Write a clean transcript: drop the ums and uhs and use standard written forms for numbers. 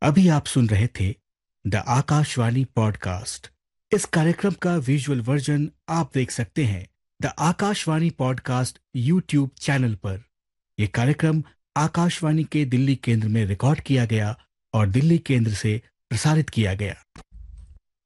अभी आप सुन रहे थे द आकाशवाणी पॉडकास्ट। इस कार्यक्रम का विजुअल वर्जन आप देख सकते हैं the Akashvani podcast YouTube channel पर। यह कार्यक्रम आकाशवाणी के दिल्ली केंद्र में रिकॉर्ड किया गया और दिल्ली केंद्र से प्रसारित किया गया।